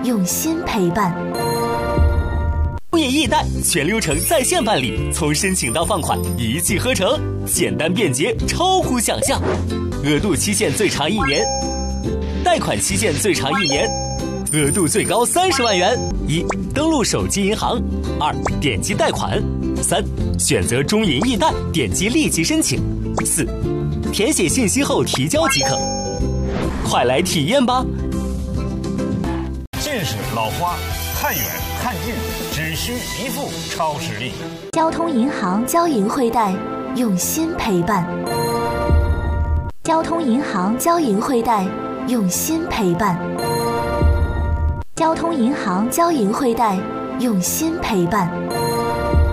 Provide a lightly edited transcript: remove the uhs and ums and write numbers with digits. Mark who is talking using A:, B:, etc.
A: 用心陪伴。
B: 物业易贷全流程在线办理，从申请到放款一气呵成，简单便捷，超乎想象。额度期限最长1年，贷款期限最长1年，额度最高30万元。1. 登录手机银行。2. 点击贷款。3. 选择中银易贷，点击立即申请。4. 填写信息后提交即可。快来体验吧！
C: 近视老花，看远看近，只需一副超视力。
A: 交通银行交银汇贷，用心陪伴。交通银行交银汇贷，用心陪伴。交通银行交银汇贷，用心陪伴。